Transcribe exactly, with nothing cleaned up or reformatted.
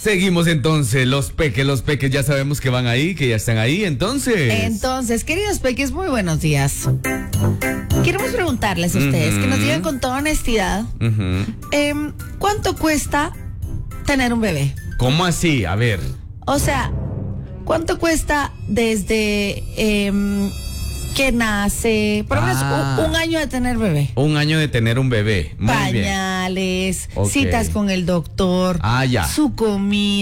Seguimos entonces, los peques, los peques ya sabemos que van ahí, que ya están ahí, entonces. Entonces, queridos peques, muy buenos días. Queremos preguntarles a ustedes, uh-huh. que nos digan con toda honestidad, uh-huh. eh, ¿cuánto cuesta tener un bebé? ¿Cómo así? A ver. O sea, ¿cuánto cuesta desde eh, que nace, por lo menos ah, un, un año de tener bebé? Un año de tener un bebé. Muy Pañales, bien. citas Okay. con el doctor, ah, ya. su comida.